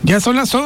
Ya son las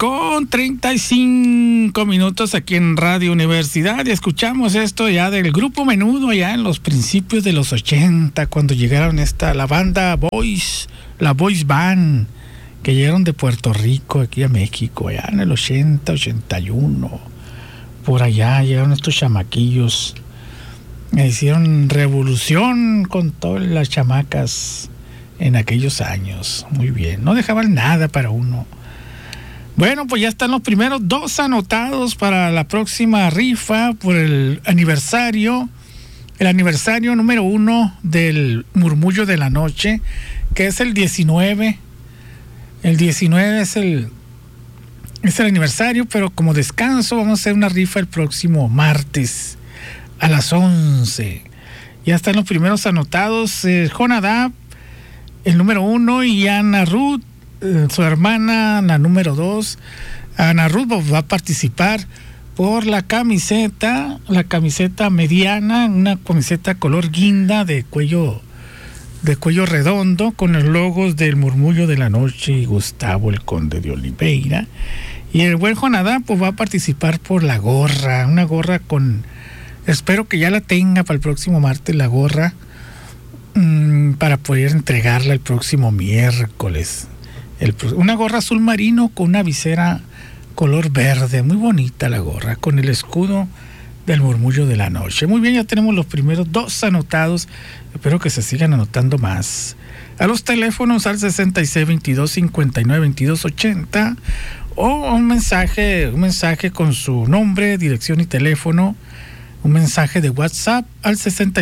11:35 aquí en Radio Universidad y escuchamos esto ya del Grupo Menudo ya en los principios de los 80 cuando llegaron la banda Boys, la Boys Band, que llegaron de Puerto Rico aquí a México ya en el 80, 81. Por allá llegaron estos chamaquillos. Hicieron revolución con todas las chamacas en aquellos años. Muy bien, no dejaban nada para uno. Bueno, pues ya están los primeros 2 anotados para la próxima rifa por el aniversario número 1 del Murmullo de la Noche, que es el 19. El 19 es el aniversario, pero como descanso vamos a hacer una rifa el próximo martes a las 11. Ya están los primeros anotados, Jonadab, el número 1, y Ana Ruth, su hermana, la número 2. Ana Ruth va a participar por la camiseta mediana, una camiseta color guinda de cuello redondo con los logos del Murmullo de la Noche y Gustavo el Conde de Oliveira. Y el buen Jonadab pues va a participar por la gorra, una gorra con, espero que ya la tenga para el próximo martes la gorra, para poder entregarla el próximo miércoles. Una gorra azul marino con una visera color verde, muy bonita la gorra, con el escudo del Murmullo de la Noche. Muy bien, ya tenemos los primeros 2 anotados, espero que se sigan anotando más. A los teléfonos al 6622-592280 o un mensaje con su nombre, dirección y teléfono, un mensaje de WhatsApp al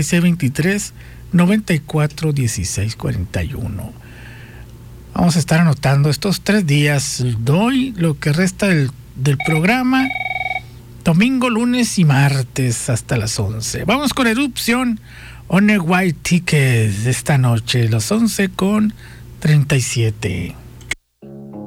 6623-941641. Vamos a estar anotando estos 3 días, doy lo que resta del programa, domingo, lunes y martes hasta las 11. Vamos con Erupción on a White Ticket esta noche, las 11:37.